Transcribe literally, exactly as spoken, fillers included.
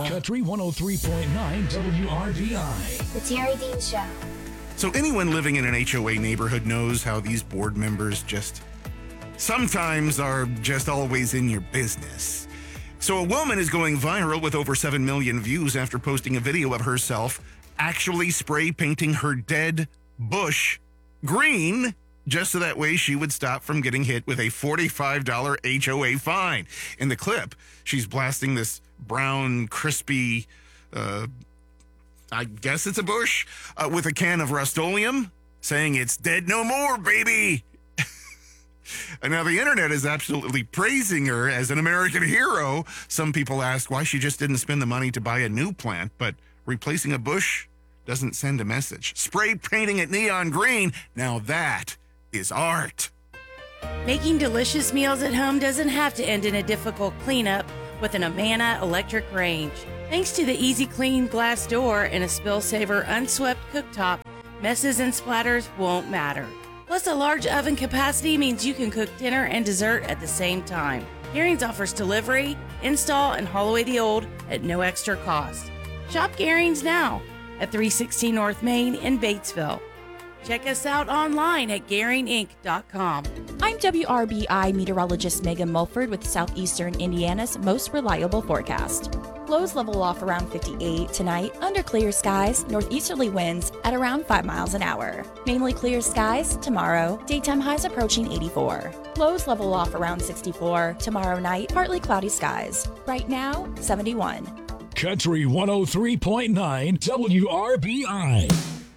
now. Country one oh three point nine W R B I. The Terry Dean Show. So anyone living in an H O A neighborhood knows how these board members just sometimes are just always in your business. So a woman is going viral with over seven million views after posting a video of herself actually spray painting her dead bush green, just so that way she would stop from getting hit with a forty-five dollars H O A fine. In the clip, she's blasting this brown, crispy, uh, I guess it's a bush, uh, with a can of Rust-Oleum, saying it's dead no more, baby. And now the internet is absolutely praising her as an American hero. Some people ask why she just didn't spend the money to buy a new plant, but replacing a bush doesn't send a message. Spray painting it neon green, now that is art. Making delicious meals at home doesn't have to end in a difficult cleanup with an Amana electric range. Thanks to the Easy Clean glass door and a Spill Saver unswept cooktop, messes and splatters won't matter. Plus, a large oven capacity means you can cook dinner and dessert at the same time. Garings offers delivery, install, and haul away the old at no extra cost. Shop Garings now at three sixteen North Main in Batesville. Check us out online at Garing Inc dot com. I'm W R B I meteorologist Megan Mulford with Southeastern Indiana's most reliable forecast. Lows level off around fifty-eight tonight, under clear skies, northeasterly winds at around five miles an hour. Mainly clear skies tomorrow, daytime highs approaching eighty-four. Lows level off around sixty-four, tomorrow night, partly cloudy skies. Right now, seventy-one. Country one oh three point nine W R B I.